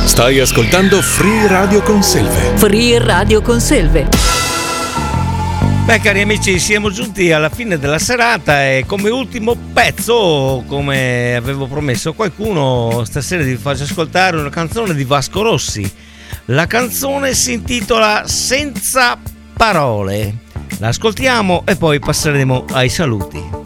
Stai ascoltando Free Radio Conselve. Free Radio Conselve. Beh, cari amici, siamo giunti alla fine della serata e come ultimo pezzo, come avevo promesso a qualcuno, stasera vi faccio ascoltare una canzone di Vasco Rossi. La canzone si intitola Senza parole. La ascoltiamo e poi passeremo ai saluti.